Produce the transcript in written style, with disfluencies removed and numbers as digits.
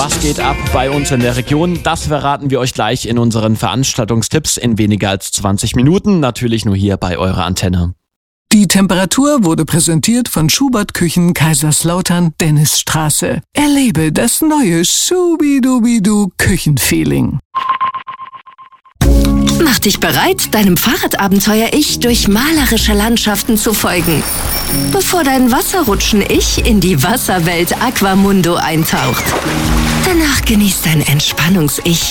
Was geht ab bei uns in der Region? Das verraten wir euch gleich in unseren Veranstaltungstipps in weniger als 20 Minuten. Natürlich nur hier bei eurer Antenne. Die Temperatur wurde präsentiert von Schubert Küchen Kaiserslautern Dennisstraße. Erlebe das neue Schubidubidu Küchenfeeling. Mach dich bereit, deinem Fahrradabenteuer-Ich durch malerische Landschaften zu folgen, bevor dein Wasserrutschen-Ich in die Wasserwelt Aquamundo eintaucht. Danach genießt dein Entspannungs-Ich